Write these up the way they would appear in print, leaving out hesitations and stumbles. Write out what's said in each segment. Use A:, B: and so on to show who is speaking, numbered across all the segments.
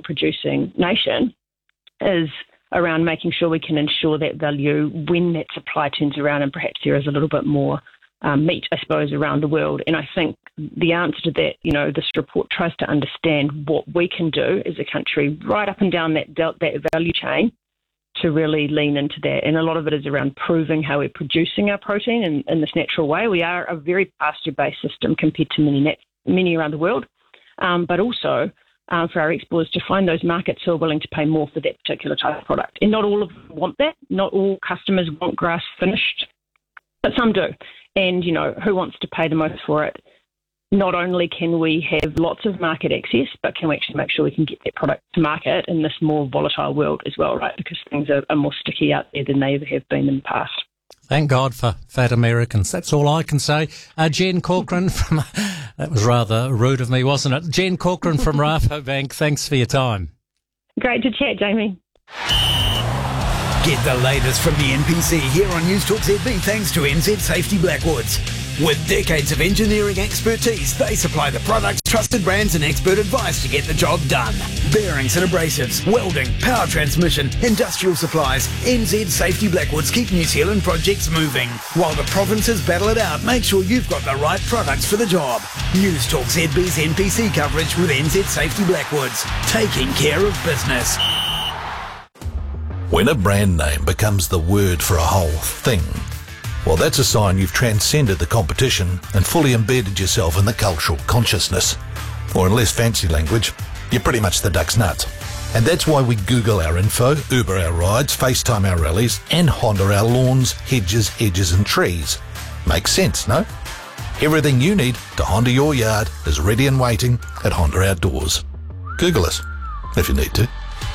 A: producing nation is around making sure we can ensure that value when that supply turns around, and perhaps there is a little bit more meat, I suppose, around the world. And I think the answer to that, this report tries to understand what we can do as a country right up and down that value chain to really lean into that. And a lot of it is around proving how we're producing our protein in this natural way. We are a very pasture-based system compared to many around the world, but also for our exporters to find those markets who are willing to pay more for that particular type of product. And not all of them want that. Not all customers want grass finished, but some do. And, who wants to pay the most for it? Not only can we have lots of market access, but can we actually make sure we can get that product to market in this more volatile world as well, right? Because things are more sticky out there than they ever have been in the past.
B: Thank God for fat Americans. That's all I can say. Jen Corcoran from... That was rather rude of me, wasn't it? Jen Corcoran from Rabobank, thanks for your time.
A: Great to chat, Jamie.
C: Get the latest from the NPC here on News Talk ZB thanks to NZ Safety Blackwoods. With decades of engineering expertise, they supply the products, trusted brands and expert advice to get the job done. Bearings and abrasives, welding, power transmission, industrial supplies, NZ Safety Blackwoods keep New Zealand projects moving. While the provinces battle it out, make sure you've got the right products for the job. News Talk ZB's NPC coverage with NZ Safety Blackwoods, taking care of business.
D: When a brand name becomes the word for a whole thing, well, that's a sign you've transcended the competition and fully embedded yourself in the cultural consciousness. Or in less fancy language, you're pretty much the duck's nuts. And that's why we Google our info, Uber our rides, FaceTime our rallies, and Honda our lawns, hedges, edges and trees. Makes sense, no? Everything you need to Honda your yard is ready and waiting at Honda Outdoors. Google us, if you need to.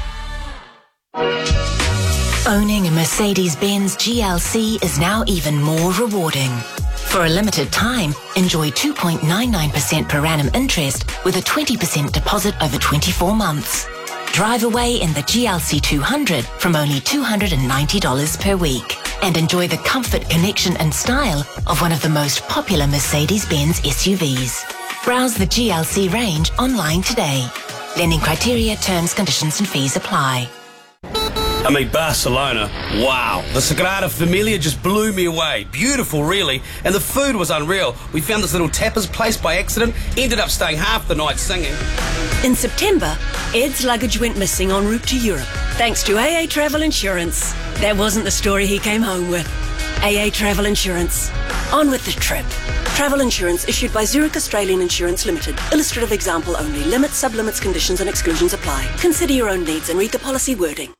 E: Owning a Mercedes-Benz GLC is now even more rewarding. For a limited time, enjoy 2.99% per annum interest with a 20% deposit over 24 months. Drive away in the GLC 200 from only $290 per week and enjoy the comfort, connection and style of one of the most popular Mercedes-Benz SUVs. Browse the GLC range online today. Lending criteria, terms, conditions and fees apply.
F: Barcelona, wow. The Sagrada Familia just blew me away. Beautiful, really. And the food was unreal. We found this little tapas place by accident, ended up staying half the night singing.
G: In September, Ed's luggage went missing en route to Europe, thanks to AA Travel Insurance. That wasn't the story he came home with. AA Travel Insurance. On with the trip. Travel insurance issued by Zurich Australian Insurance Limited. Illustrative example only. Limits, sublimits, conditions and exclusions apply. Consider your own needs and read the policy wording.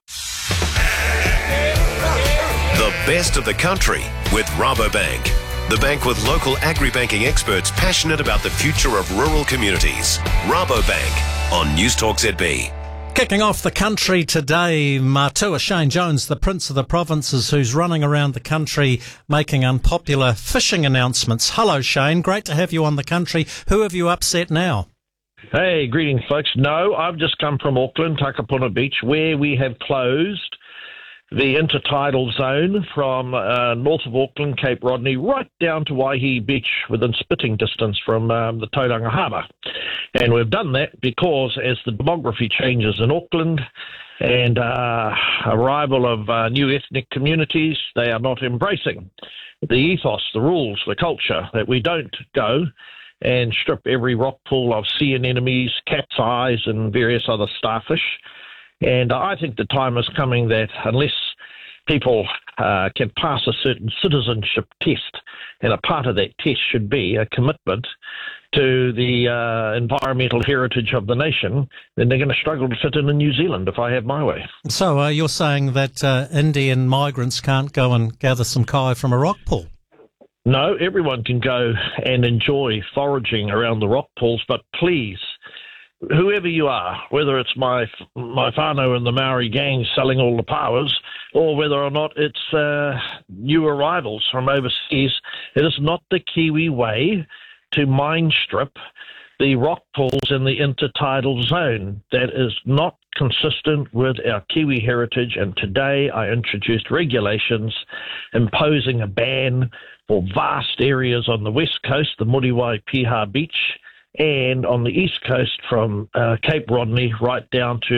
H: The best of the country with Rabobank. The bank with local agri-banking experts passionate about the future of rural communities. Rabobank on News Talk ZB.
B: Kicking off the country today, Matua Shane Jones, the Prince of the Provinces, who's running around the country making unpopular fishing announcements. Hello, Shane. Great to have you on the country. Who have you upset now?
I: Hey, greetings, folks. No, I've just come from Auckland, Takapuna Beach, where we have closed the intertidal zone from north of Auckland, Cape Rodney, right down to Waihi Beach within spitting distance from the Tauranga Harbour. And we've done that because as the demography changes in Auckland and arrival of new ethnic communities, they are not embracing the ethos, the rules, the culture, that we don't go and strip every rock pool of sea anemones, cat's eyes and various other starfish. And I think the time is coming that unless people can pass a certain citizenship test, and a part of that test should be a commitment to the environmental heritage of the nation, then they're going to struggle to fit in New Zealand if I have my way.
B: So you're saying that Indian migrants can't go and gather some kai from a rock pool?
I: No, everyone can go and enjoy foraging around the rock pools, but please, whoever you are, whether it's my whānau and the Maori gang selling all the powers, or whether or not it's new arrivals from overseas, it is not the Kiwi way to mine strip the rock pools in the intertidal zone. That is not consistent with our Kiwi heritage, and today I introduced regulations imposing a ban for vast areas on the west coast, the Muriwai Piha Beach, and on the east coast from Cape Rodney right down to